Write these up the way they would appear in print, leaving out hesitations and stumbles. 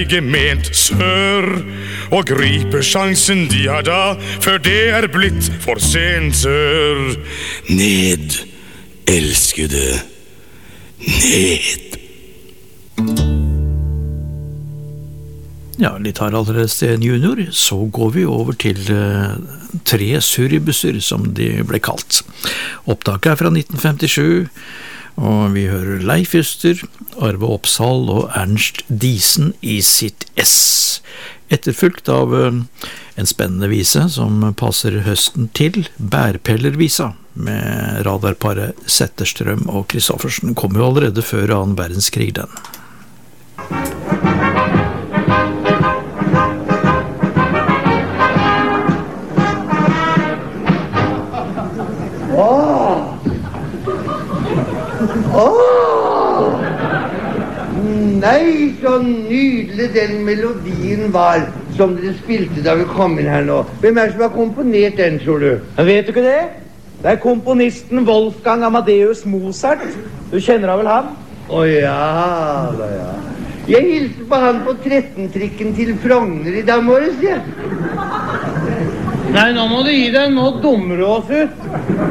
Gement sør og griper sjansen de har da, før det blitt for sent sør. Ned, elskede, ned. Ja, litt Harald Resten junior, så går vi over til 3 surribusser, som de ble kalt. Opptaket fra 1957, og vi hører Leif Juster, Arve Oppsal og Ernst Diesen i sitt S. Etterfulgt av en spennende vise som passer høsten til, Bærpellervisa, med radarparet Zetterstrøm og Kristoffersen. Kom jo allerede før 2. verdenskrig, den. Nei, så nydelig den melodien var som dere spilte da vi kom inn her nå. Hvem som har komponert den, tror du? Vet du ikke det? Det komponisten Wolfgang Amadeus Mozart. Du kjenner da vel han? Ja, da ja. Jeg hilste på han på 13-trikken til Frogner i dag morges, ja. Nei, nå må du gi deg noe dumrås ut.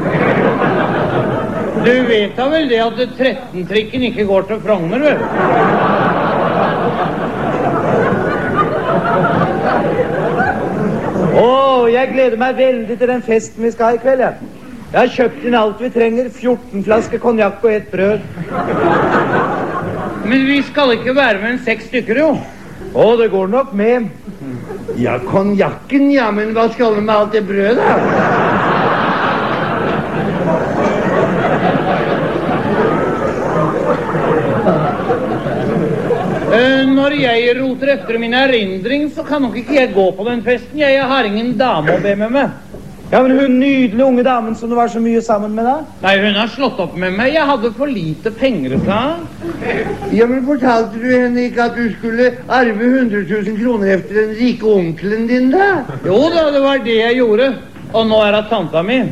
Du vet da vel det at 13-trikken ikke går til Frogner, vel? Jeg gleder meg veldig til den festen vi skal ha i kveld, ja. Jeg har kjøpt inn alt vi trenger, 14 flasker konjakk og 1 brød. Men vi skal ikke være med 6 stykker, jo. Det går nok med. Ja, konjakken, ja, men hva skal vi med alt det brødet, da? Når jeg roter efter min erindring, så kan nok ikke jeg gå på den festen. Jeg har ingen dame å be med meg. Ja, men hun nydelige unge damen som du var så mye sammen med da? Nei, hun har slått opp med meg. Jeg hadde for lite penger, sa han. Ja, men fortalte du henne ikke at du skulle arve 100 000 kroner efter den rike onkelen din, da? Jo da, det var det jeg gjorde. Og nå det tanta mi.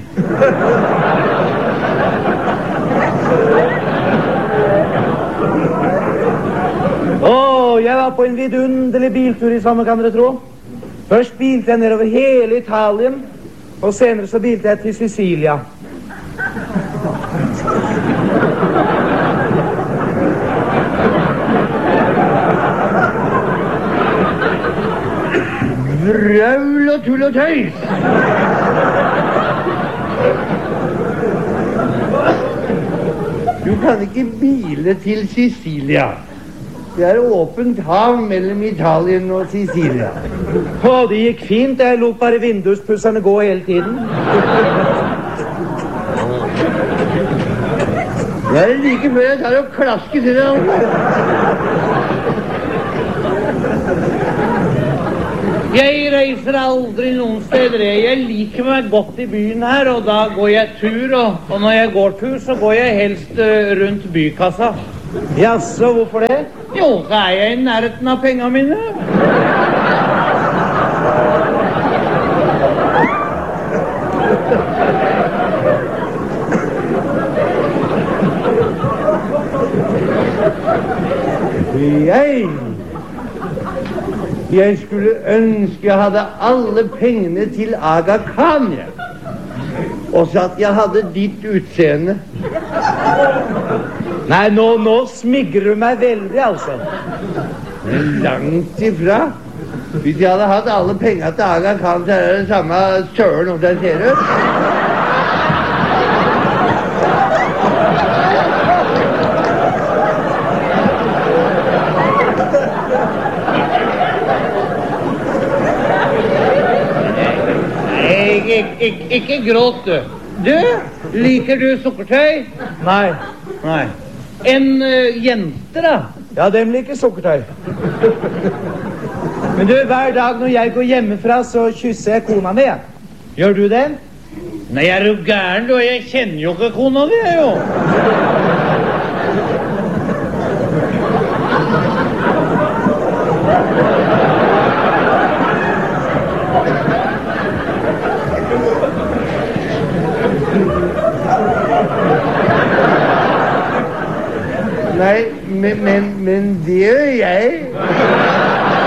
Jeg var på en vidunderlig biltur i sommer, kan dere tro. Først bilte jeg nedover hele Italien, og senere så bilte jeg til Sicilia. Vrøvl og tull og tøys! Du kan ikke bile til Sicilia. Det åpent hav mellom Italien og Sicilia. Det gikk fint. Jeg lot bare vinduspusserne gå hele tiden. Det like før jeg tar og klasker til deg. Jeg reiser aldri noen steder. Jeg liker meg godt i byen her, og da går jeg tur, og når jeg går tur, så går jeg helst rundt bykassa. Jaså, hvorfor det? Jo, så jeg i nærheten av pengene mine. Jeg skulle ønske jeg hadde alle pengene til Aga Khan, og så at jeg hadde ditt utseende. Nei, nå smigrer du meg veldig, altså. Men langt ifra. Hvis jeg hadde hatt alle penger til Aga Khan, så det samme søren om den ser ut. Ikke gråt, du. Du, liker du sukkertøy? Nei. En jente, da? Ja, dem liker sukkertøy. Men du, hver dag når jeg går hjemmefra, så kysser jeg kona mi. Gjør du det? Nei, du gæren, du? Jeg kjenner jo ikke kona di, jo. Nei, men det gjør jeg.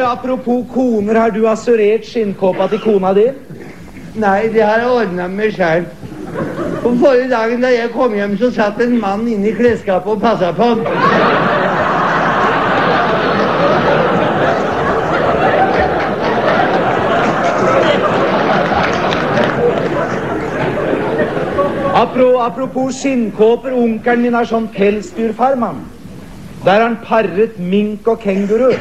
apropos koner, har du assurert skinnkåpa til kona di? Nei, det har jeg ordnet meg selv. På forrige dagen da jeg kom hjem, så satt en mann inne i klesskapet og passet på den. Apropos skinnkåper, onkelen min har sånn pelsdyrfarm, han. Der har han parret mink og kenguru.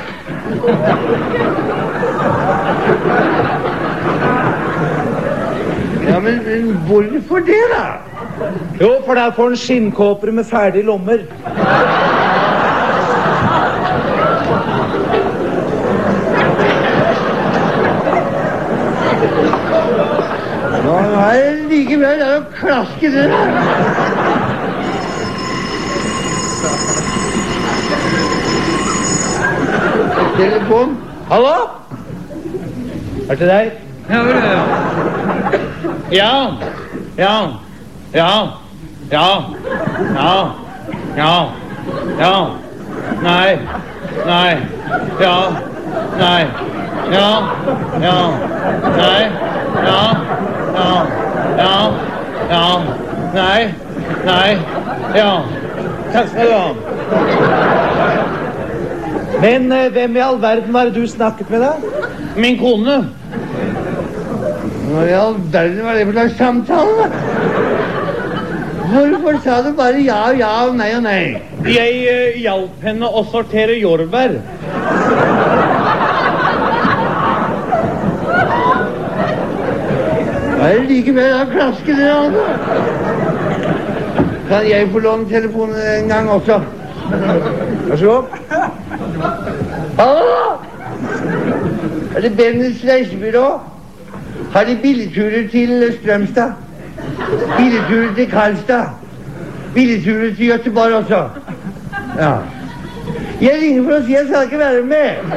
Ja, men hvorfor det da? Jo, for der får han skinnkåper med ferdige lommer. Nå er det likevel å klaske det der. Telefon. Hallo? Er det deg? Ja. Nei. Takk skal du ha. Men hvem i all verden var det du snakket med da? Min kone. Nå i all verden var det for slags samtale da? Hvorfor sa du bare ja og ja og nei og nei? Jeg hjalp henne å sortere jordbær. Det er likevel å klaske det altså. Kan jeg få låne telefonen en gang også? Vær så god. Hallo? Er det Bennys reisebyrå? Har de billigturer til Strømstad? Billigturer til Karlstad? Billigturer til Göteborg også? Ja. Jeg ringer for å si at jeg skal ikke være med.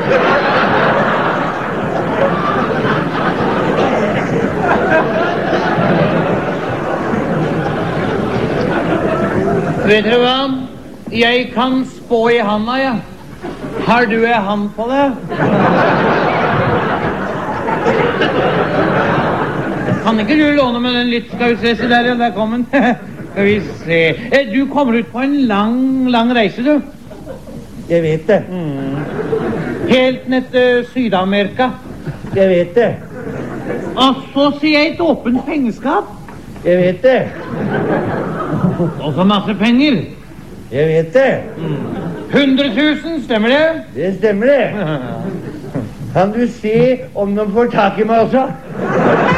Vet dere hva? Jeg kan spå i handa, ja. Har du en hand på det? Kan ikke du låne med den litt, skal vi se, se der, ja, der kom den. Skal vi se. Du kommer ut på en lang reise, du. Jeg vet det. Helt ned til Sydamerika. Jeg vet det. Og så sier jeg et åpent pengeskap. Jeg vet det. Og så masse penger. Jeg vet det. 100 000, stemmer det? Det stemmer det. Kan du se om de får tak i meg også?